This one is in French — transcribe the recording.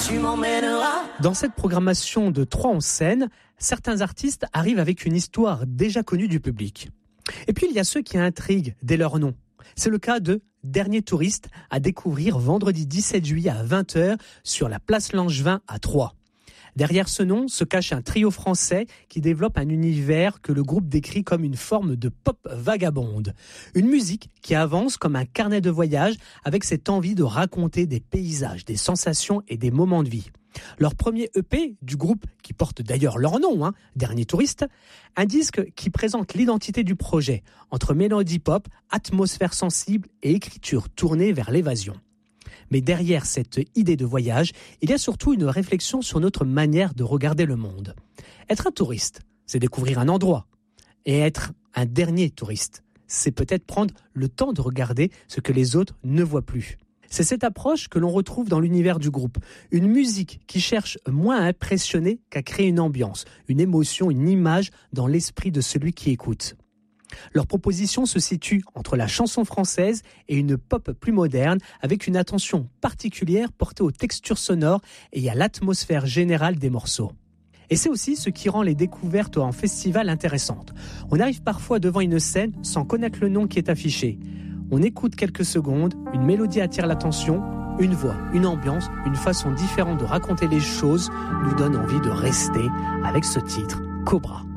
tu m'emmèneras. Dans cette programmation de 3 en scène, certains artistes arrivent avec une histoire déjà connue du public. Et puis il y a ceux qui intriguent dès leur nom. C'est le cas de Dernier Touriste à découvrir vendredi 17 juillet à 20h sur la place Langevin à Troyes. Derrière ce nom se cache un trio français qui développe un univers que le groupe décrit comme une forme de pop vagabonde. Une musique qui avance comme un carnet de voyage avec cette envie de raconter des paysages, des sensations et des moments de vie. Leur premier EP du groupe, qui porte d'ailleurs leur nom, Dernier Touriste, un disque qui présente l'identité du projet entre mélodie pop, atmosphère sensible et écriture tournée vers l'évasion. Mais derrière cette idée de voyage, il y a surtout une réflexion sur notre manière de regarder le monde. Être un touriste, c'est découvrir un endroit. Et être un dernier touriste, c'est peut-être prendre le temps de regarder ce que les autres ne voient plus. C'est cette approche que l'on retrouve dans l'univers du groupe. Une musique qui cherche moins à impressionner qu'à créer une ambiance, une émotion, une image dans l'esprit de celui qui écoute. Leur proposition se situe entre la chanson française et une pop plus moderne, avec une attention particulière portée aux textures sonores et à l'atmosphère générale des morceaux. Et c'est aussi ce qui rend les découvertes en festival intéressantes. On arrive parfois devant une scène sans connaître le nom qui est affiché. On écoute quelques secondes, une mélodie attire l'attention, une voix, une ambiance, une façon différente de raconter les choses nous donne envie de rester avec ce titre, Cobra.